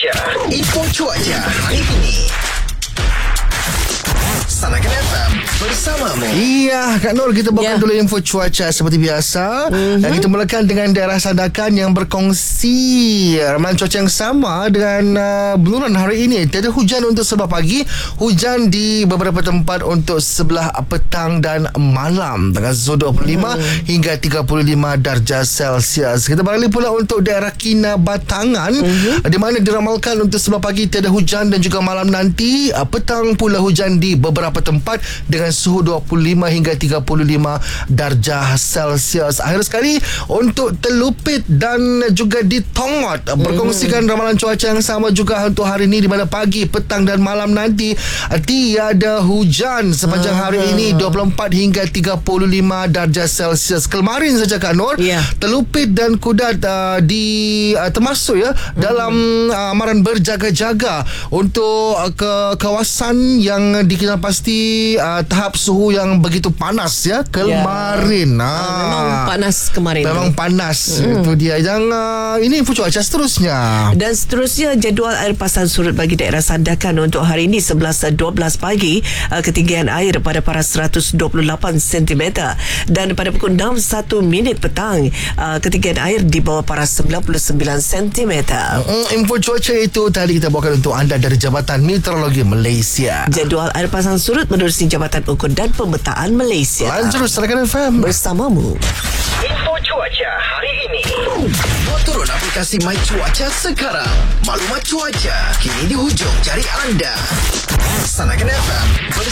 Info cuaca hari ini. Sanakan FM bersamamu. Iya, Kak Nur, kita bawakan dulu info cuaca seperti biasa. Dan kita mulakan dengan daerah Sandakan yang berkongsi ramalan cuaca yang sama dengan buluran hari ini. Tiada hujan untuk sebelah pagi, hujan di beberapa tempat untuk sebelah petang dan malam dengan suhu 25 hingga 35 darjah Celsius. Kita beralih pula untuk daerah Kinabatangan di mana diramalkan untuk sebelah pagi tiada hujan dan juga malam nanti petang pula hujan di beberapa tempat dengan suhu 25 hingga 35 darjah Celsius. Akhir sekali untuk Telupit dan juga di Tongot berkongsikan ramalan cuaca yang sama juga untuk hari ini, di mana pagi, petang dan malam nanti tiada hujan sepanjang hari ini 24 hingga 35 darjah Celsius. Kemarin saja Kak Nur, Telupit dan Kudat termasuk dalam amaran berjaga-jaga untuk ke kawasan yang dikenal pasti tahap suhu yang begitu panas kemarin. Memang panas kemarin. Memang panas. Itu dia. Yang ini info cuaca seterusnya. Dan seterusnya jadual air pasang surut bagi daerah Sandakan untuk hari ini 11-12 pagi, ketinggian air pada paras 128 cm, dan pada pukul 6:01 petang ketinggian air di bawah paras 99 cm. Info cuaca itu tadi kita bawakan untuk anda dari Jabatan Meteorologi Malaysia. Jadual air pasang surut menerusi Jabatan Ukur dan Pemetaan Malaysia. Lanjut Sanakan FM bersamamu. Info cuaca hari ini. Buat turun aplikasi My Cuaca sekarang. Maklumat cuaca kini di hujung jari anda. Sanakan FM bersamamu.